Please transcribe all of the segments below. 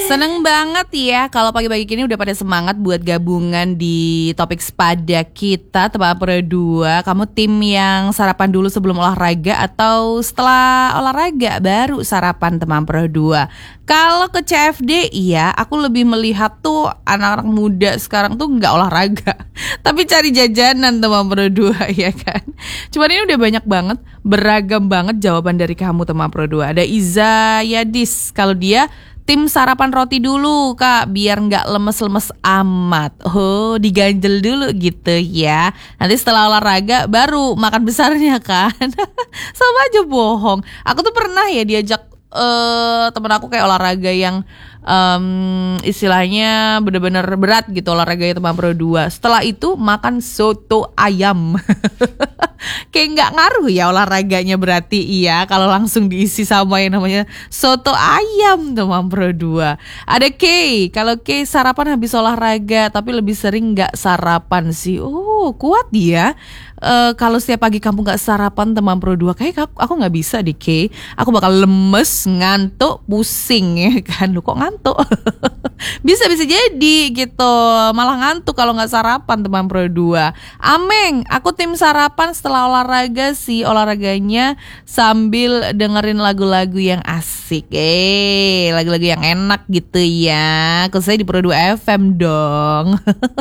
Seneng banget ya kalau pagi-pagi gini udah pada semangat buat gabungan di topik sepada kita Teman Pro 2. Kamu tim yang sarapan dulu sebelum olahraga atau setelah olahraga baru sarapan Teman Pro 2? Kalau ke CFD iya, aku lebih melihat tuh anak-anak muda sekarang tuh nggak olahraga tapi cari jajanan Teman Pro 2 ya kan. Cuman ini udah banyak banget, beragam banget jawaban dari kamu Teman Pro 2. Ada Iza Yadis, kalau dia tim sarapan roti dulu kak, biar gak lemes-lemes amat. Oh, diganjel dulu gitu ya. Nanti setelah olahraga baru makan besarnya kan. Sama aja bohong. Aku tuh pernah ya diajak temen aku kayak olahraga yang istilahnya bener-bener berat gitu, olahraganya Teman Pro 2. Setelah itu makan soto ayam. Kayak gak ngaruh ya olahraganya berarti iya kalau langsung diisi sama yang namanya soto ayam Teman Pro 2. Ada Kay, kalau Kay sarapan habis olahraga tapi lebih sering gak sarapan sih. Oh kuat dia. Kalau setiap pagi kamu gak sarapan Teman Pro 2, kayak aku gak bisa deh Kay. Aku bakal lemes, ngantuk, pusing ya kan. Lu kok ngantuk? Bisa jadi gitu. Malah ngantuk kalau gak sarapan Teman Pro 2. Ameng, aku tim sarapan setelah olahraga sih. Olahraganya sambil dengerin lagu-lagu yang asik. Lagu-lagu yang enak gitu ya. Khususnya di Pro 2 FM dong.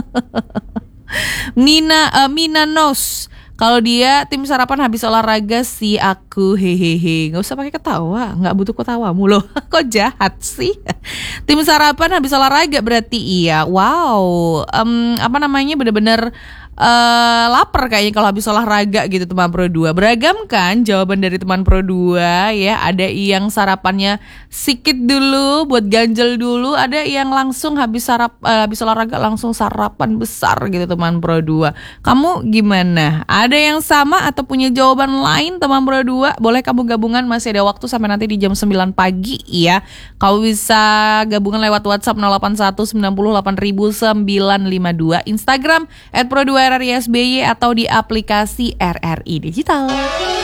Mina Nos, kalau dia tim sarapan habis olahraga sih aku hehehe. Gak usah pakai ketawa, gak butuh ketawamu loh. Kok jahat sih? Tim sarapan habis olahraga berarti iya. Wow, bener-bener lapar kayaknya kalau habis olahraga gitu Teman Pro 2. Beragam kan jawaban dari Teman Pro 2 ya. Ada yang sarapannya sikit dulu buat ganjel dulu, ada yang langsung habis olahraga langsung sarapan besar gitu Teman Pro 2. Kamu gimana? Ada yang sama atau punya jawaban lain Teman Pro 2? Boleh kamu gabungan, masih ada waktu sampai nanti di jam 9 pagi ya. Kamu bisa gabungan lewat WhatsApp 081 90 8952, Instagram @pro2RRISBY atau di aplikasi RRI Digital.